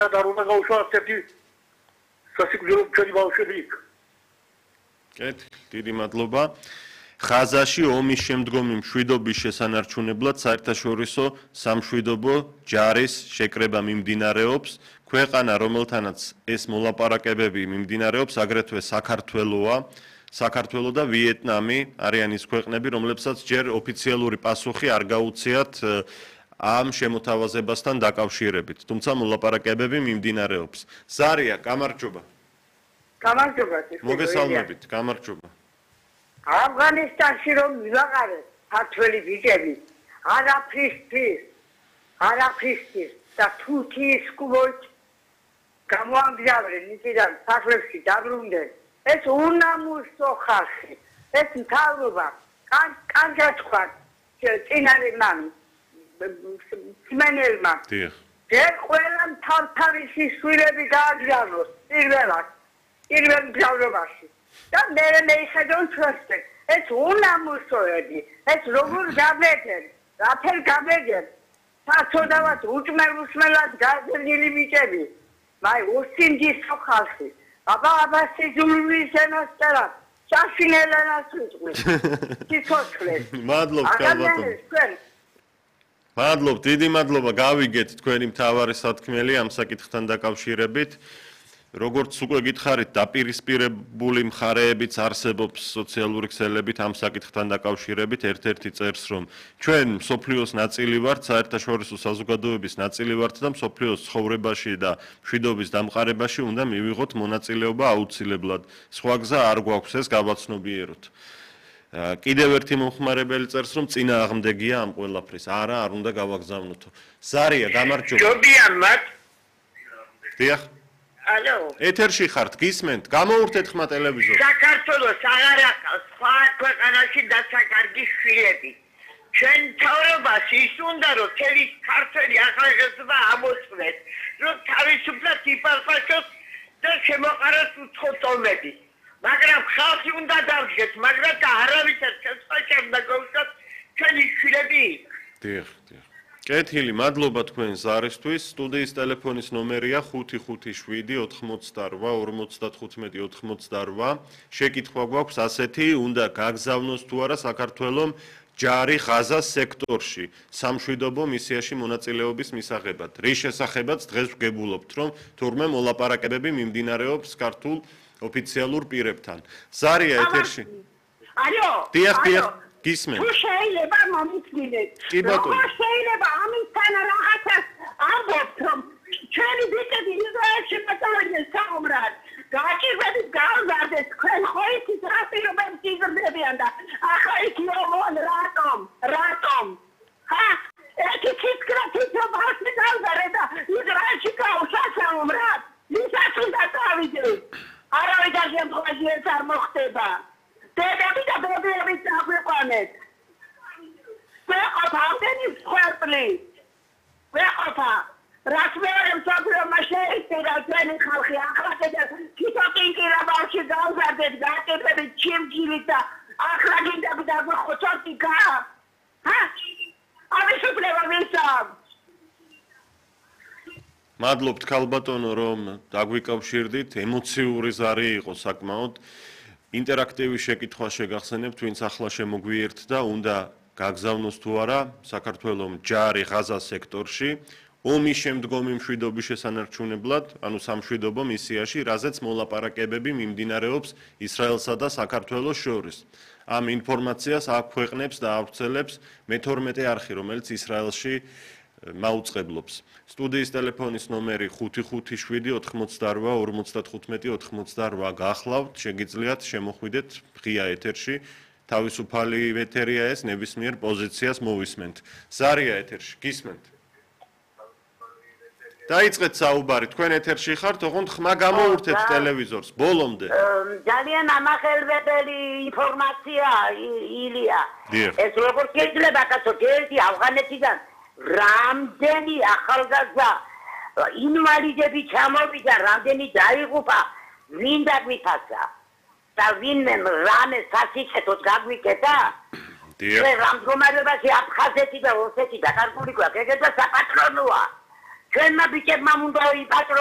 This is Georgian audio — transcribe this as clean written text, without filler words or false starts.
და უნდა გაუშვათ ერთი სასიკვდილო ჩვენი ბავშვები იქ. დიდი მადლობა. ხაზაში ომის შემდგომი მშვიდობის შესანარჩუნებლად საერთაშორისო სამშვიდობო ჯარის შეკრება მიმდინარეობს. ქვეყანა, რომელთანაც ეს მოლაპარაკებები მიმდინარეობს, აგრეთვე საქართველო და ვიეტნამი არიან ის ქვეყნები, რომლებსაც ჯერ ოფიციალური პასუხი არ გაუწიათ ამ შემოთავაზებასთან დაკავშირებით. თუმცა მოლაპარაკებები მიმდინარეობს. ზარია, გამარჯობა. გამარჯობა. მოგესალმებით, გამარჯობა. ავღანისტანში რომ ვიყარეთ ქართველი ბიჭები, არაფრის და თურქიის კუბოით გამოამგზავრნენ იქიდან სახლებში დაბრუნდნენ. ეს უნამუსო ხალხი, ეს მთავრობა, კარგად თქვა წინარემ სმენელმა. ჯერ ყველა თავთავისი შვილები გააგზავნოს პირველ მგზავრობაში. და მე იხედავ ჩვენს ეს უნამუსოები, ეს როგორ გამეგენ, რაფერ გამეგენ, საწოდავად უჭმელად გაზრდილი ბიჭები, მაი უსინდისო ხალხი, აბა სიძულვის ენასწერა, შაშინელანას ვიწყვის, სიცოცხლეს. მადლობთ, კალბატონო. მადლობთ, დიდი მადლობა, გავიგეთ თქვენი მთავარი სათქმელი ამ საკითხთან დაკავშირებით. როგორც უკვე გითხარით, დაპირისპირებული მხარეებიც არსებობს სოციალური ქსელებით ამ საკითხთან დაკავშირებით, ერთ-ერთი წერს, რომ ჩვენ მსოფლიოს ნაწილი ვართ, საერთაშორისო საზოგადოების ნაწილი ვართ და მსოფლიოს ცხოვრებაში და მშვიდობის დამყარებაში უნდა მივიღოთ მონაწილეობა აუცილებლად. სხვა გზა არ გვაქვს ეს გავაცნობიეროთ. კიდევ ერთი მომხმარებელი წერს, რომ წინააღმდეგია ამ ყველაფრის. არა, არ უნდა გავაგზავნოთო. ზარია, გამარჯობა. ჯობიან მათ. დიახ. ალო. ეთერში ხართ, გისმენთ? გამოურთეთ ხმა ტელევიზორს. საქართველოს აღარ აყავს სხვა ქვეყანაში დასაკარგი შვილები. ჩვენ თავრობას ის უნდა რომ თელი ქართველი ახალგაზრდა ამოსვლეს, რომ თავისუფლად იფარფაშოს და შემოყაროს უცხოთომები. მაგრამ ხალხი უნდა დავდგეთ, მაგრამ და არავითარ შეცვალში უნდა გავუშვათ ჩვენი შვილები. დიახ. კეთილი, მადლობა თქვენ ზარისთვის. სტუდიის ტელეფონის ნომერია 557 88 55 88. შეკითხვა გვაქვს ასეთი, უნდა გაგზავნოს თუ არა საქართველოს ჯარი ღაზას სექტორში სამშვიდობო მისიაში მონაწილეობის მისაღებად. რის შესახებაც დღეს ვგებულობთ, რომ თურმე მოლაპარაკებები მიმდინარეობს ქართულ ოფიციალურ პირებთან. ზარია ეთერში. ალო. დიახ. გისმენთ? თუ შეიძლება მომიწმინეთ. კი ბატონო. როგორ შეიძლება ამისთან რაღაცას ამბობთ, რომ ჩვენი ბიჭები ისრაელში პატარდნენ საომრად. გაჭირვებით გავზარდეთ, თქვენ ხო იცით რა პირობებს იზრდებიან და ახლა იქ მომონ რატომ? ერთი ცისკრათით რომ ახლა გავზარდე და ისრაელში გავუშვა საომრად. ვისაც უნდა წავიდე. არავითარ შემთხვევაში ეს არ მოხდება. დედები და ბებიები წაგვიყვანეთ. ვეყოფ ამდენი მსხვერპლი. ვეყოფა. რაც მეორე მსოფლიოში შეიწირა ჩვენი ხალხი ახლა კიდე თვითონკირა ბავშვი გავზარდეთ გააკეთებით ჩიმჯილით და ახლა კიდე დაგვეხოცოთ იქა. ამის უფლება ვისა. მადლობთ ქალბატონო, რომ დაგვიკავშირდით, ემოციური ზარი იყო საკმაოდ. ინტერაქტივი შეკითხვა შეგახსენებთ, ვინც ახლა შემოგვიერთდა, უნდა გაგზავნოს თუ არა საქართველოს ჯარი ღაზას სექტორში, ომის შემდგომი მშვიდობის შესანარჩუნებლად, ანუ სამშვიდობო მისიაში, რაზეც მოლაპარაკებები მიმდინარეობს ისრაელსა და საქართველოს შორის. ამ ინფორმაციას აქვეყნებს და ავრცელებს მე-12 არხი, რომელიც ისრაელში მაუწყებლობს. სტუდიის ტელეფონის ნომერი 557 88 55 88. გახლავთ, შეგიძლიათ შემოხვიდეთ ღია ეთერში. თავისუფალი ეთერია ეს, ნებისმიერ პოზიციას მოვისმენთ. ზარია ეთერში, გისმენთ? დაიწყეთ საუბარი, თქვენ ეთერში ხართ, ოღონდ ხმა გამოურთეთ ტელევიზორს, ბოლომდე. ძალიან ამახელებელი ინფორმაცია, ილია. ეს როგორ შეიძლება კაცო, ერთი ავღანეთიდან რამდენი ახალგაზრდა ინვალიდები ჩამოვიდა, რამდენი დაიღუპა, ვინ დაგვიფასა და ვინმე რამე სასიცეთოდ გაგვიკეთა? ჩვენ რამ მდგომარეობაში აფხაზეთი და ოსეთი დაკარგული გვაქვს, ეგეც და საპატრონოა. ჩვენმა ბიჭებმა უნდა იპატრო